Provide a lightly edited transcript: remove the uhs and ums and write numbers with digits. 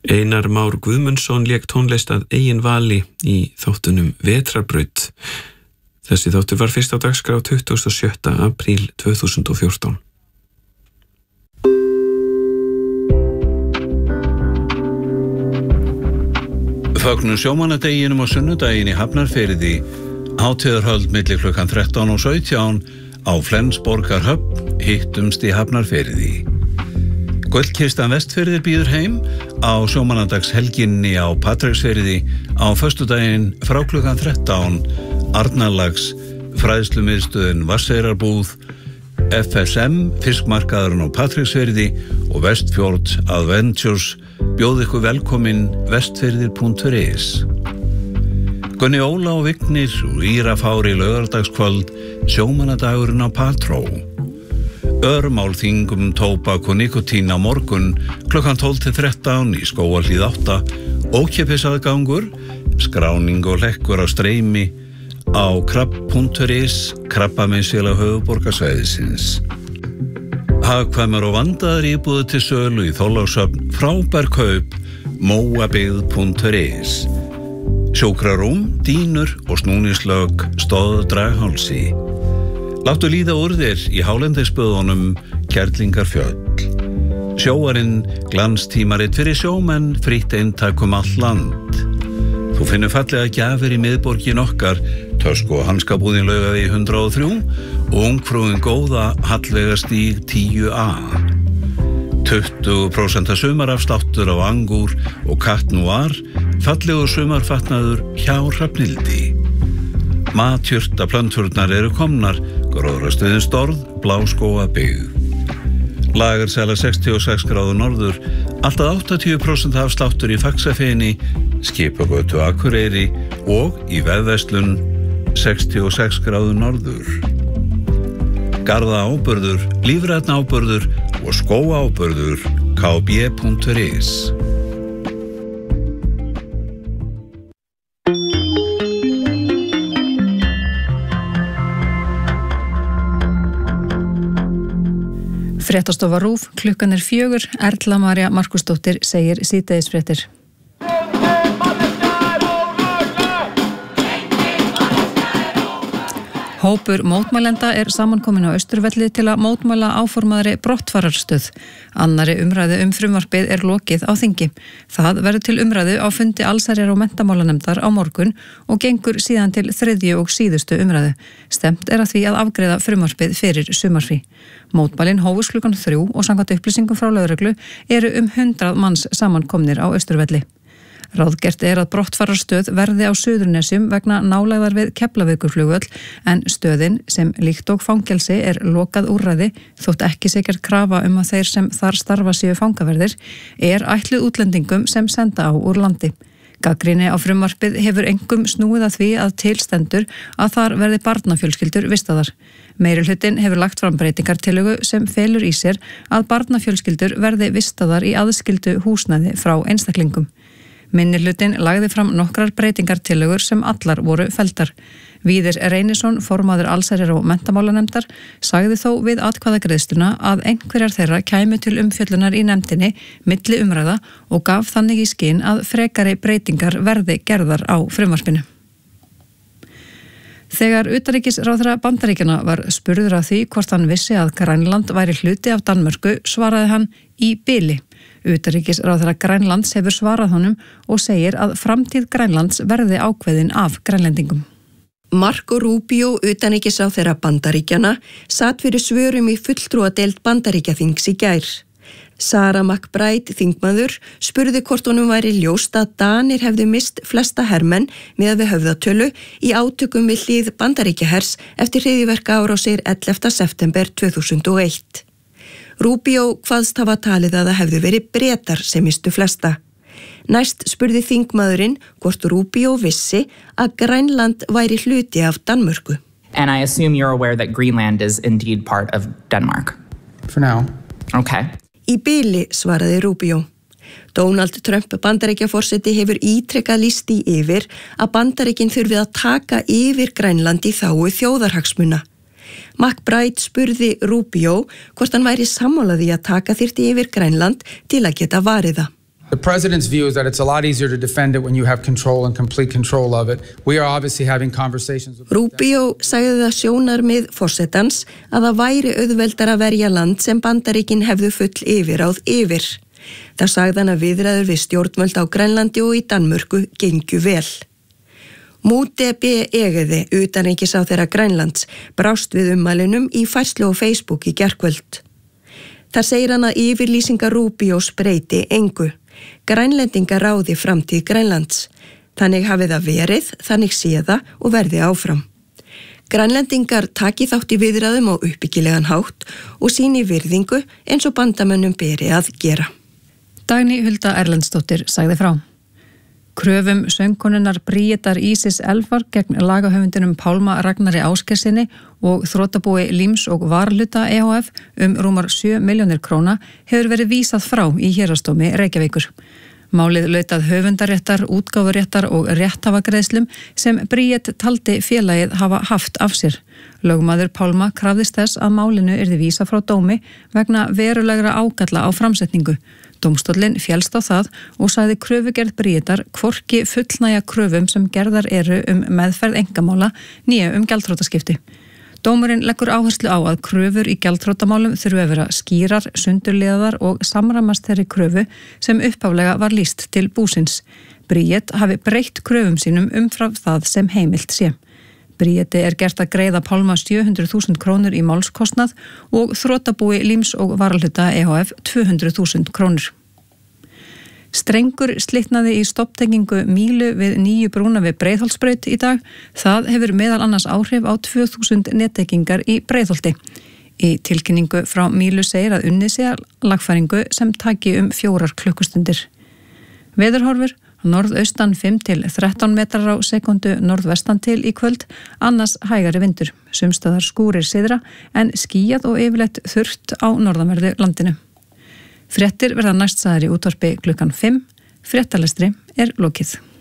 Einar Már Guðmundsson lék tónlist að eigin vali í þáttunum Vetrarbraut. Þessi þáttur var fyrst á dagskrá 27. apríl 2014. Fögnum sjómannadeginum á sunnudaginn í Hafnarfirði, hátíðarhöld milli klukkan 13 og 17 á Flensborgarhöfn, hittumst í Hafnarfirði. Gullkistan Vestfirðir býður heim á sjómannadagshelginni á Patreksfirði á föstudaginn frá klukkan 13, Arnarlax, fræðslumiðstöðin Vatnseyrarbúð, FSM, fiskmarkaðurinn á Patreksfirði og Vestfjords Adventures bjóð ykkur velkomin vestfirðir.is. Gunni Óla og Vignir og Írafári laugardagskvöld, sjómannadagurinn á Patró. Örmálþing tóbak og nikotín á morgun klukkan 12-13 í Skógarhlíð 8, ókeypisaðgangur, skráning og hlekkur á streymi á krabb.is, krabbameinsfélag höfuðborgarsvæðisins. Hagkvæmar og vandaðar íbúðir til sölu í Þorlákshöfn, frábær kaup, móabyggð.is. Sjúkrarúm, dýnur og snúningslög stóð Draghálsi. Láttu líða úr þér í hálendisböðunum Kerlingarfjöll. Sjóarinn, glanstímarit fyrir sjómenn, frítt eintak all land. Þú finnur fallega gjafir í miðborgin okkar, tösku og hanskabúðin Laugavegi 103 og ungfrúin góða Hallveigarstíg 10A. 20% sumarafsláttur á Angúr og Cat Noir, fallegur sumarfatnaður hjá Hrafnildi. Matjurta plönturnar eru komnar, gróðrastuðin Storð, Bláskógabyggð. Lagarsæla 66 gráður norður, alltaf 80% afsláttur í Faxafeni, Skipagötu Akureyri og í Vefverslun 66 gráður norður. Garða áburður, lífrænn áburður og skóáburður kb.is. Fréttastofa RÚV, klukkan 4, Erla María Markusdóttir segir síðdegisfréttir. Hópur mótmælenda samankominn á Austurvelli til að mótmæla áformaðri brottfararstöð. Annarri umræðu frumvarpið lokið á þingi. Það verður til umræðu á fundi allsherjar- og menntamálanefndar á morgun og gengur síðan til 3. og síðustu umræðu. Stemt að því að afgreiða frumvarpið fyrir sumarfrí. Mótmælin hófust klukkan 3 og samkvæmt upplýsingum frá lögreglu 100 manns samankomnir á Austurvelli. Ráðgert að brottfararstöð verði á Suðurnesjum vegna nálægðar við Keflavíkurflugvöll en stöðin sem líkt og fangelsi lokað úrræði þótt ekki sé gerð krafa að þeir sem þar starfa séu fangaverðir ætluð útlendingum sem senda á úr landi. Gagnrýni á frumvarpið hefur einkum snúið að því að til stendur að þar verði barnafjölskyldur vistaðar. Meirihlutinn hefur lagt fram breytingartillögu sem felur í sér að barnafjölskyldur verði vistaðar í aðskildu húsnæði frá einstaklingum. Minnihlutinn lagði fram nokkrar breytingartillögur sem allar voru felldar. Víðir Reynisson, formaður allsherjar- og menntamálanefndar, sagði þó við atkvæðagreiðsluna að einhverjar þeirra kæmu til umfjöllunar í nefndinni milli umræða og gaf þannig í skyn að frekari breytingar verði gerðar á frumvarpinu. Þegar utanríkisráðherra Bandaríkjanna var spurður að því hvort hann vissi að Grænland væri hluti af Danmörku, svaraði hann í bili. Utanríkisráðherra Grænlands hefur svarað honum og segir að framtíð Grænlands verði ákveðin af grænlendingum. Marco Rubio, utanríkisráðherra Bandaríkjanna, sat fyrir svörum í fulltrúadeild Bandaríkjaþings í gær. Sarah McBride, þingmaður, spurði hvort honum væri ljóst að Danir hefðu mist flesta hermenn miðað við höfðatölu í átökum við hlið Bandaríkjahers eftir hryðjuverkaárásir 11. september 2001. Rubio kvaðst hafa talið að það hefðu verið Bretar sem mistu flesta. Næst spurði þingmaðurinn hvort Rubio vissi að Grænland væri hluti af Danmörku. And I assume you're aware that Greenland is indeed part of Denmark. For now. Okay. Í bili svaraði Rubio. Donald Trump Bandaríkjaforseti hefur ítrekkað lýst í yfir að Bandaríkin þurfi að taka yfir Grænland í þágu þjóðarhagsmuna. McBride spurði Rubio hvort hann væri sammála því að taka þyrfti yfir Grænland til að geta varið það. The president's view is that it's a lot easier to defend it when you have control and complete control of it. We are obviously having conversations with... Rubio sagði það sjónarmið forsetans að það væri auðveldar að verja land sem Bandaríkin hefðu full yfirráð yfir. Það sagði hann að viðræður við stjórnvöld á Grænlandi og í Danmörku gengju vel. Múte B. Egeði, utanríkisráðherra Grænlands, brást við ummælinum í færslu á Facebook í gærkvöld. Þar segir hann að yfirlýsingar Rubios breyti engu. Grænlendingar ráði framtíð Grænlands. Þannig hafi það verið, þannig sé það og verði áfram. Grænlendingar taki þátt í viðræðum á uppbyggilegan hátt og sýni virðingu eins og bandamönnum beri að gera. Dagný Hulda Erlendsdóttir sagði frá. Kröfum söngkonunnar Bríetar Ísis Elfar gegn lagahöfundinum Pálma Ragnari Áskersinni og þrotabúi Líms og Varluta EHF rúmar 7 milljónir króna hefur verið vísað frá í héraðsdómi Reykjavíkur. Málið lautað höfundaréttar, útgáfuréttar og rétthafagreiðslum sem Bríet taldi félagið hafa haft af sér. Lögmaður Pálma krafðist þess að málinu yrði vísað frá dómi vegna verulegra ágalla á framsetningu. Dómstóllinn féllst á það og sagði kröfugerð Bríetar hvorki fullnægja kröfum sem gerðar eru meðferð einkamála né gjaldþrotaskipti. Dómurinn leggur áherslu á að kröfur í gjaldþrotamálum þurfi að vera skýrar, sundurliðaðar og samræmast þeirri kröfu sem upphaflega var lýst til búsins. Bríet hafi breytt kröfum sínum umfram það sem heimilt sé. Bríeti gert að greiða Pálma 700.000 krónur í málskostnað og þrotabúi Líms og Varluta EHF 200.000 krónur. Strengur slitnaði í stopptengingu Mílu við nýju brúna við Breiðholtsbraut í dag. Það hefur meðal annars áhrif á 2000 nettengingar í Breiðholti. Í tilkynningu frá Mílu segir að unnið sé lagfæringu sem taki 4 klukkustundir. Veðurhorfur norðaustan 5 til 13 metrar á sekundu norðvestan til í kvöld, annars hægari vindur. Sumstaðar skúrir syðra en skýjað og yfirleitt þurrt á norðanverðu landinu. Fréttir verða næst sagðar í útvarpi klukkan 5. Fréttalestri lokið.